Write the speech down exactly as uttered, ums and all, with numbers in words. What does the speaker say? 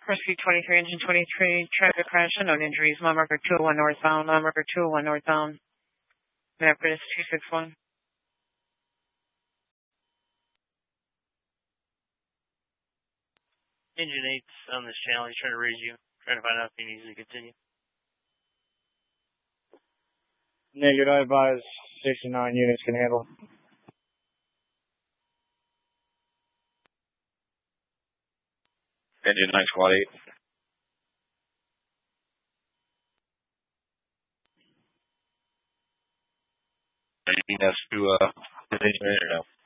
Rescue twenty-three, engine twenty-three, traffic crash, unknown injuries, mile marker two oh one northbound, mile marker two oh one northbound. Map is two six one. Engine eight's on this channel. He's trying to raise you. Trying to find out if he needs to continue. Negative, I advise sixty-nine units can handle. Engine nine, squad eight. Anything else to, uh, continue or no?